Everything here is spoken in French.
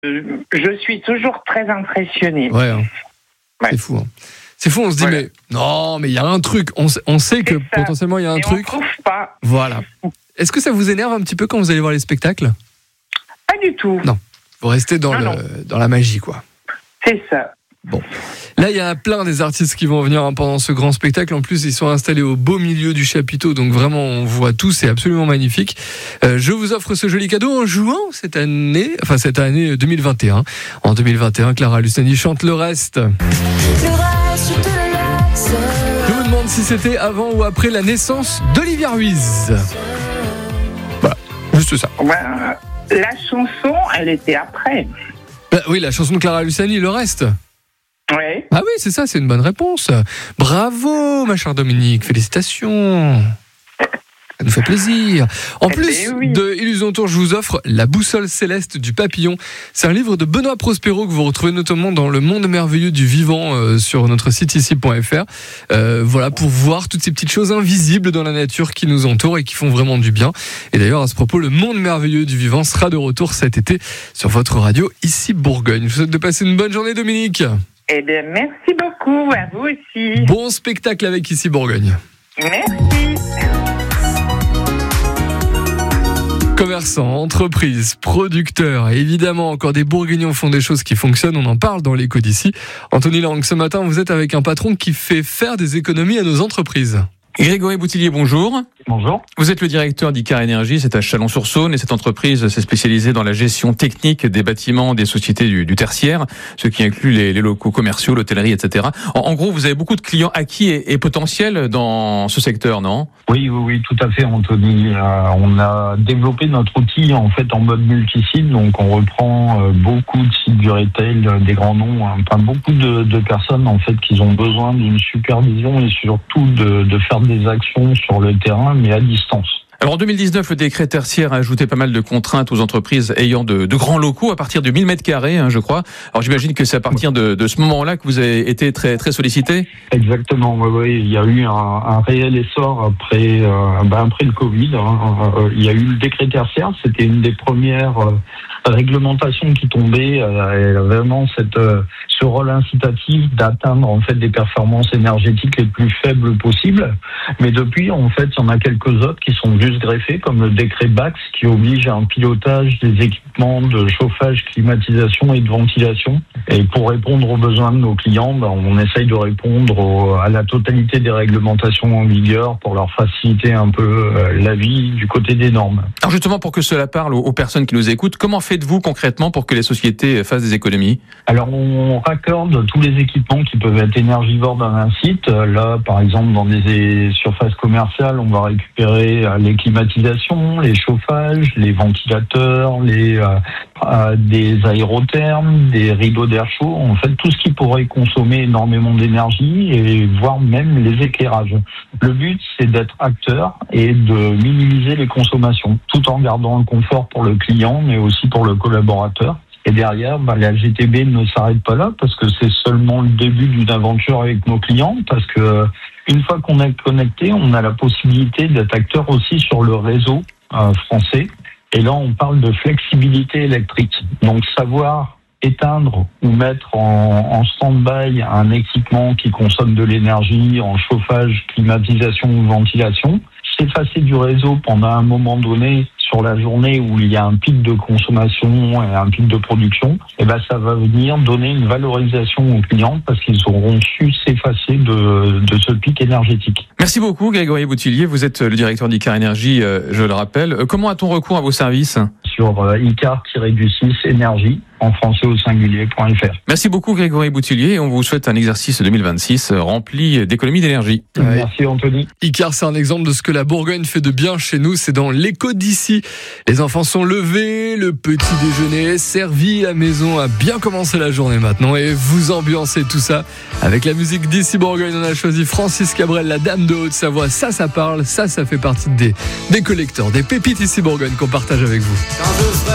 Je suis toujours très impressionnée. Ouais, hein. Ouais. C'est fou. Hein. C'est fou, on se dit, Voilà. mais non, mais il y a un truc. On sait que C'est ça. potentiellement il y a un Et truc. on trouve pas. Voilà. Est-ce que ça vous énerve un petit peu quand vous allez voir les spectacles ? Pas du tout. Non. Vous restez dans la magie, quoi. C'est ça. Bon. Là, il y a plein des artistes qui vont venir pendant ce grand spectacle. En plus, ils sont installés au beau milieu du chapiteau. Donc vraiment, on voit tout. C'est absolument magnifique. Je vous offre ce joli cadeau en jouant cette année 2021. En 2021, Clara Luciani chante Le Reste. Je vous demande si c'était avant ou après la naissance d'Olivia Ruiz. Voilà, juste ça. Ben, la chanson, elle était après. Oui, la chanson de Clara Luciani, Le Reste. Oui. Ah oui, c'est ça, c'est une bonne réponse. Bravo, ma chère Dominique, félicitations. Ça nous fait plaisir. En plus de Illusion Tour, je vous offre La boussole céleste du papillon. C'est un livre de Benoît Prospero que vous retrouvez notamment dans Le monde merveilleux du vivant sur notre site ici.fr. Voilà, pour voir toutes ces petites choses invisibles dans la nature qui nous entourent et qui font vraiment du bien. Et d'ailleurs, à ce propos, Le monde merveilleux du vivant sera de retour cet été sur votre radio ici Bourgogne. Je vous souhaite de passer une bonne journée, Dominique. Eh bien, merci beaucoup, à vous aussi. Bon spectacle avec ici Bourgogne. Merci. Commerçants, entreprises, producteurs, et évidemment encore des Bourguignons font des choses qui fonctionnent, on en parle dans l'écho d'ici. Anthony Lang, ce matin vous êtes avec un patron qui fait faire des économies à nos entreprises. Grégory Boutillier, bonjour. Bonjour. Vous êtes le directeur d'Icare Énergie, c'est à Chalon-sur-Saône, et cette entreprise s'est spécialisée dans la gestion technique des bâtiments des sociétés du tertiaire, ce qui inclut les locaux commerciaux, l'hôtellerie, etc. En gros, vous avez beaucoup de clients acquis et potentiels dans ce secteur, non ? Oui, tout à fait, Anthony. On a développé notre outil en fait en mode multisite, donc on reprend beaucoup de sites du retail, des grands noms, enfin beaucoup de personnes en fait qui ont besoin d'une supervision et surtout de faire des actions sur le terrain, mais à distance. Alors en 2019, le décret tertiaire a ajouté pas mal de contraintes aux entreprises ayant de grands locaux à partir de 1000 m², je crois. Alors j'imagine que c'est à partir de ce moment-là que vous avez été très, très sollicité. Exactement, oui. Il y a eu un réel essor après le Covid. Il y a eu le décret tertiaire, c'était une des premières réglementations qui tombait, vraiment ce rôle incitatif d'atteindre en fait des performances énergétiques les plus faibles possibles. Mais depuis, en fait, il y en a quelques autres qui sont juste greffés, comme le décret BACS qui oblige à un pilotage des équipements de chauffage, climatisation et de ventilation. Et pour répondre aux besoins de nos clients, on essaye de répondre à la totalité des réglementations en vigueur pour leur faciliter un peu la vie du côté des normes. Alors justement, pour que cela parle aux personnes qui nous écoutent, comment faites-vous concrètement pour que les sociétés fassent des économies ? Alors on raccorde tous les équipements qui peuvent être énergivores dans un site. Là, par exemple, dans des surfaces commerciales, on va récupérer les climatisations, les chauffages, les ventilateurs, des aérothermes, des rideaux d'air chaud, en fait tout ce qui pourrait consommer énormément d'énergie et voire même les éclairages. Le but, c'est d'être acteur et de minimiser les consommations, tout en gardant le confort pour le client, mais aussi pour le collaborateur. Et derrière, la GTB ne s'arrête pas là parce que c'est seulement le début d'une aventure avec nos clients, parce que une fois qu'on est connecté, on a la possibilité d'être acteur aussi sur le réseau français. Et là, on parle de flexibilité électrique. Donc, savoir éteindre ou mettre en stand-by un équipement qui consomme de l'énergie en chauffage, climatisation ou ventilation, s'effacer du réseau pendant un moment donné sur la journée où il y a un pic de consommation et un pic de production, et ça va venir donner une valorisation aux clients parce qu'ils auront su s'effacer de ce pic énergétique. Merci beaucoup Grégory Boutillier, vous êtes le directeur d'Icare Énergie, je le rappelle. Comment a-t-on recours à vos services ? Sur icar-6 énergie en français au singulier.fr. Merci beaucoup Grégory Boutillier et on vous souhaite un exercice 2026 rempli d'économies d'énergie. Merci Anthony. Icar, c'est un exemple de ce que la Bourgogne fait de bien chez nous, c'est dans l'écho d'ici. Les enfants sont levés, le petit déjeuner est servi, la maison a bien commencé la journée maintenant et vous ambiancez tout ça avec la musique d'ici Bourgogne. On a choisi Francis Cabrel, la dame de Haute-Savoie. Ça parle, ça fait partie des collecteurs, des pépites ici Bourgogne qu'on partage avec vous.